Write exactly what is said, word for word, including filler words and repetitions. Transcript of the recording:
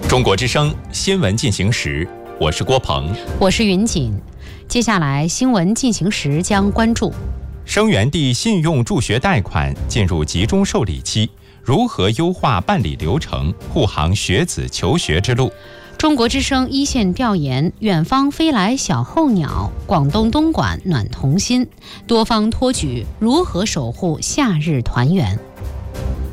中国之声新闻进行时，我是郭鹏， 我是云锦。接下来新闻进行时将关注： 生源地信用助学贷款进入集中受理期，如何优化办理流程，护航学子求学之路？ 中国之声一线调研：远方飞来小候鸟，广东东莞暖童心，多方托举如何守护夏日团圆。